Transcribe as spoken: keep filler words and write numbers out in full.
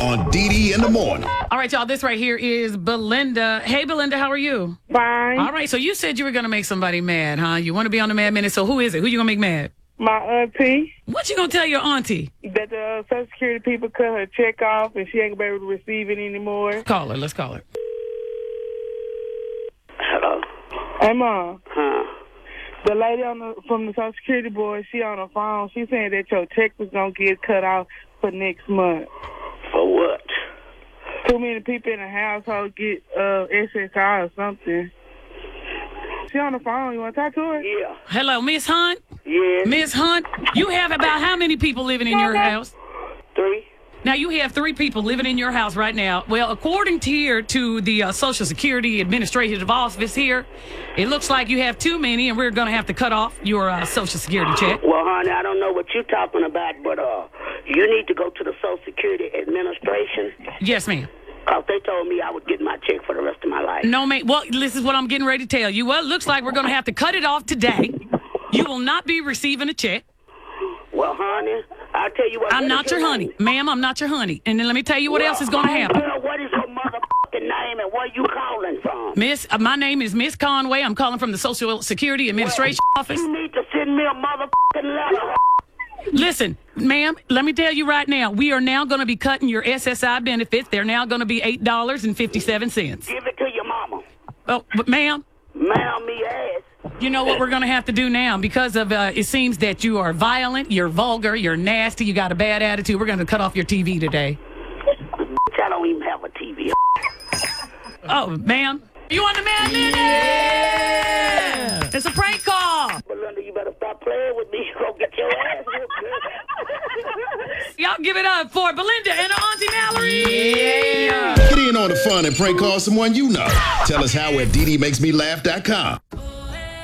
on Dee Dee in the morning. All right, y'all, this right here is Belinda. Hey, Belinda, how are you? Fine. All right, so you said you were going to make somebody mad, huh? You want to be on the Mad Minute, so who is it? Who you going to make mad? My auntie. What you going to tell your auntie? That the uh, Social Security people cut her check off and she ain't going to be able to receive it anymore. Call her. Let's call her. Hello. Hey, Mom. Huh? The lady on the, from the Social Security board, she on the phone. She saying that your check was going to get cut off for next month. For what? Too many people in the household get uh, S S I or something. She on the phone. You want to talk to her? Yeah. Hello, Miss Hunt? Yes. Miss Hunt, you have about how many people living in your house? Three. Now, you have three people living in your house right now. Well, according to here to the uh, Social Security Administrative Office here, it looks like you have too many, and we're going to have to cut off your uh, Social Security check. Well, honey, I don't know what you're talking about, but uh, you need to go to the Social Security Administration. Yes, ma'am. Because they told me I would get my check for the rest of my life. No, ma'am. Well, this is what I'm getting ready to tell you. Well, it looks like we're going to have to cut it off today. You will not be receiving a check. Well, honey, I'll tell you what. I'm what not your honey. name? Ma'am, I'm not your honey. And then let me tell you what well, else is going to happen. Girl, what is your motherfucking name and where you calling from? Miss, uh, my name is Miss Conway. I'm calling from the Social Security Administration well, Office. You need to send me a motherfucking letter. Listen, ma'am, let me tell you right now, we are now going to be cutting your S S I benefits. They're now going to be eight dollars and fifty-seven cents. Give it to your mama. Oh, but ma'am, Ma'am, me ass. you know what we're going to have to do now? Because of uh, it seems that you are violent, you're vulgar, you're nasty, you got a bad attitude. We're going to cut off your T V today. I don't even have a T V. Oh, ma'am. You on the Mad Minute? Yeah! It's a prank call. Belinda, you better stop playing with me. Go get your ass whooped. Y'all give it up for Belinda and her Auntie Mallory. Yeah. Get in on the fun and prank call someone you know. Tell us how at Dee Dee Makes Me Laugh dot com.